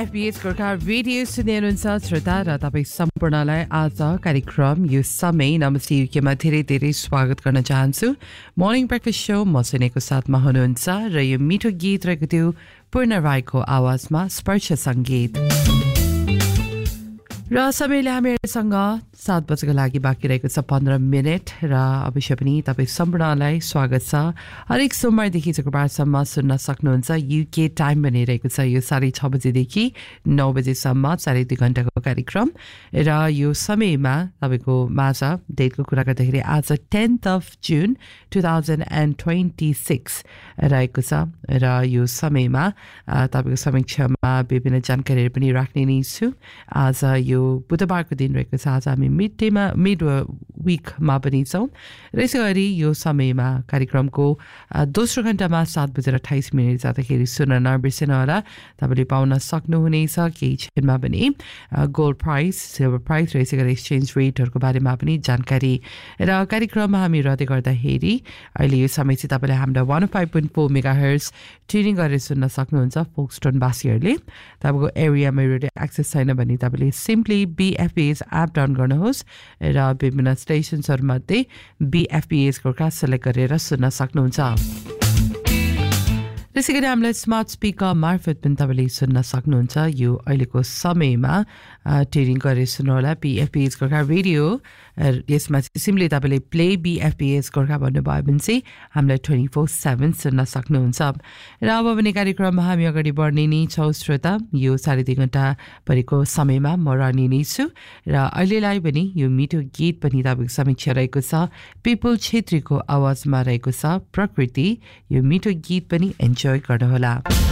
BFBS Gorkha radio सुन्दै हुनुहुन्छ श्रोता र तपाईँ सम्पूर्णलाई आज कार्यक्रम यो समय नमस्ते युकेमा धेरै धेरै स्वागत गर्न चाहन्छु। मर्निङ ब्रेकफास्ट शो म सुनेको साथमा हुनुहुन्छ र यो मिठो गीत रहेको थियो पूर्ण राईको आवाजमा स्पर्श सङ्गीत र सबैले हामीहरूसँग 7 बजेको लागि बाँकी रहेको छ 15 मिनट र अवश्य पनि तपाईँ सम्पूर्णलाई स्वागत छ। हरेक सोमबारदेखि शुक्रबारसम्म सुन्न सक्नुहुन्छ। युके टाइम भनिरहेको छ यो 6:30 बजेदेखि 9 बजेसम्म 2.5 घण्टाको कार्यक्रम र यो समयमा तपाईँको माझ डेटको कुरा गर्दाखेरि आज 10th of June 2026 रहेको छ र यो समयमा तपाईँको समीक्षामा विभिन्न जानकारीहरू पनि राख्ने नै छु। आज यो बुधबारको दिन रहेको छ। आज हामी मिड विकमा पनि छौँ र यसै गरी यो समयमा कार्यक्रमको दोस्रो घण्टामा 7:28 जाँदाखेरि सुन्न नबिर्सनु होला। तपाईँले पाउन सक्नुहुनेछ केही क्षणमा पनि गोल्ड प्राइस, सिल्भर प्राइस र यसै गरी एक्सचेन्ज रेटहरूको बारेमा पनि जानकारी र कार्यक्रममा हामी रहँदै गर्दाखेरि अहिले यो समय चाहिँ तपाईँले हामीलाई 105.4 मेगाहर्ज ट्युनिङ गरेर सुन्न सक्नुहुन्छ। फोक्सटोनवासीहरूले तपाईँको एरियामा रेडियो एक्सेस छैन भने तपाईँले सिम्पली BFBS एप डाउन गर्नुहोस् र विभिन्न स्टेसन्सहरूमध्ये BFBS गोर्खा सेलेक्ट गरेर सुन्न सक्नुहुन्छ। त्यसै गरी हामीलाई स्मार्ट स्पिकर मार्फत पनि तपाईँले सुन्न सक्नुहुन्छ। यो अहिलेको समयमा ट्युनिङ गरेर सुन्नुहोला BFBS गोर्खा रेडियो। यसमा चाहिँ सिम्पली तपाईँले प्ले BFBS गोर्खा भन्नुभयो भने चाहिँ हामीलाई 24/7 सुन्न सक्नुहुन्छ। र अब भने कार्यक्रममा हामी अगाडि बढ्ने नै छौँ श्रोता। यो 2.5 घण्टा परेको समयमा म रहने नै छु र अहिलेलाई पनि यो मिठो गीत पनि तपाईँको समीक्षा रहेको छ। पिपुल छेत्रीको आवाजमा रहेको छ प्रकृति। यो मिठो गीत पनि एन्जोय गर्नुहोला।